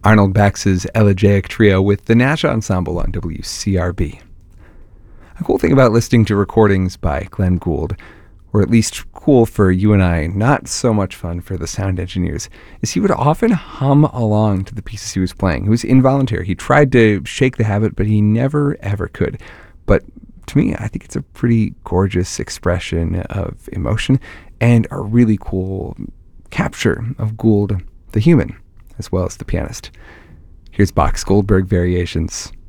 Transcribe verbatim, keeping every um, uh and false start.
Arnold Bax's Elegiac Trio with the Nash Ensemble on W C R B. A cool thing about listening to recordings by Glenn Gould, or at least cool for you and I, not so much fun for the sound engineers, is he would often hum along to the pieces he was playing. It was involuntary. He tried to shake the habit, but he never, ever could. But to me, I think it's a pretty gorgeous expression of emotion and a really cool capture of Gould, the human, as well as the pianist. Here's Bach's Goldberg Variations